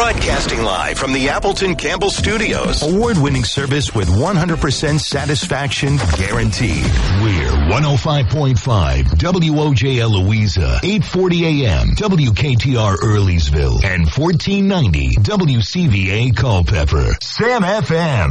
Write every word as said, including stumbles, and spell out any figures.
Broadcasting live from the Appleton Campbell Studios. Award-winning service with one hundred percent satisfaction guaranteed. We're one oh five point five W O J L Louisa, eight forty A M W K T R Earlysville, and fourteen ninety W C V A Culpeper. Sam F M.